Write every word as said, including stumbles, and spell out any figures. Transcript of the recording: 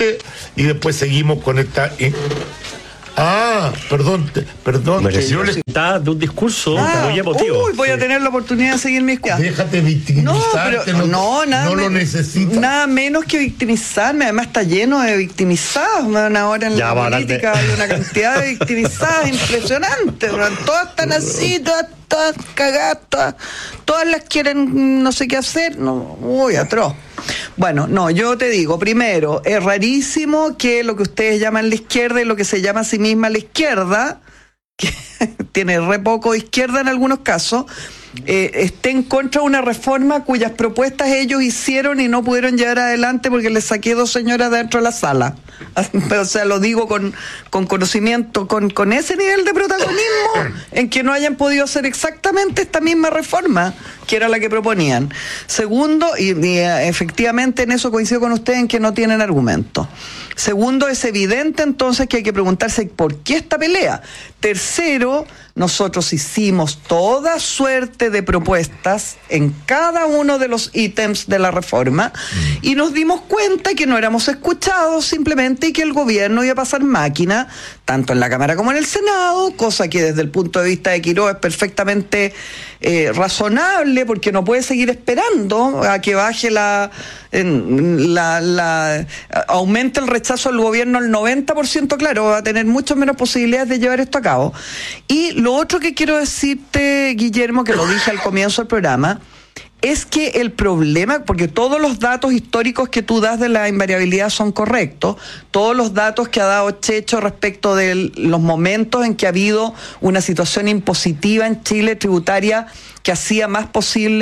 corte y después seguimos con esta... Ah, perdón, te, perdón. Que yo le está de un discurso Ah, muy emotivo. Uy, voy a tener la oportunidad de seguir mis cosas. Déjate victimizarte. No, pero, no, nada, no lo me- necesitas. nada menos que victimizarme. Además está lleno de victimizados. man, Ahora en Ya, la va, política dale. hay una cantidad de victimizadas impresionante. man. Todas están así, todas, todas cagadas, todas, todas las quieren no sé qué hacer. No, uy, atroz. Bueno, no, yo te digo, primero, es rarísimo que lo que ustedes llaman la izquierda y lo que se llama a sí misma la izquierda, que tiene re poco de izquierda en algunos casos, eh, esté en contra de una reforma cuyas propuestas ellos hicieron y no pudieron llevar adelante porque les saqué dos señoras de dentro de la sala. O sea, lo digo con, con conocimiento, con, con ese nivel de protagonismo en que no hayan podido hacer exactamente esta misma reforma que era la que proponían. Segundo, y, y eh, efectivamente en eso coincido con ustedes en que no tienen argumento. Segundo, es evidente entonces que hay que preguntarse por qué esta pelea. Tercero, nosotros hicimos toda suerte de propuestas en cada uno de los ítems de la reforma y nos dimos cuenta que no éramos escuchados simplemente y que el gobierno iba a pasar máquina, tanto en la Cámara como en el Senado, cosa que desde el punto de vista de Quiroga es perfectamente eh, razonable porque no puede seguir esperando a que baje la, en, la, la aumente el rechazo del gobierno al noventa por ciento, claro, va a tener mucho menos posibilidades de llevar esto a cabo. Y lo otro que quiero decirte, Guillermo, que lo dije al comienzo del programa, es que el problema, porque todos los datos históricos que tú das de la invariabilidad son correctos, todos los datos que ha dado Checho respecto de los momentos en que ha habido una situación impositiva en Chile tributaria que hacía más posible